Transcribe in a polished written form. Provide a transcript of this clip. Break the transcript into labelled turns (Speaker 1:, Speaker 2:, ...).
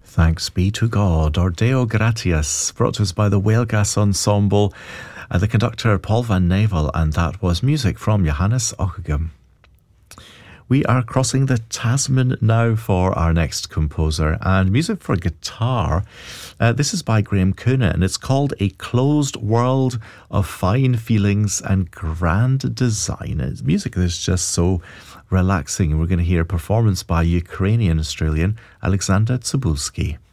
Speaker 1: Thanks be to God, or Deo Gratias, brought to us by the Whale Gas Ensemble, the conductor Paul Van Navel, and that was music from Johannes Ockeghem. We are crossing the Tasman now for our next composer, and music for guitar. This is by Graham Coonan, and it's called A Closed World of Fine Feelings and Grand Design. It's music that's just so relaxing. We're going to hear a performance by Ukrainian-Australian Alexander Tsibulski.